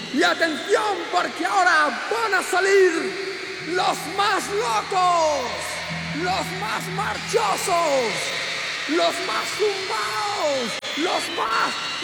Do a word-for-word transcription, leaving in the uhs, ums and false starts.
Y atención, porque ahora van a salir los más locos, los más marchosos, los más zumbaos, los más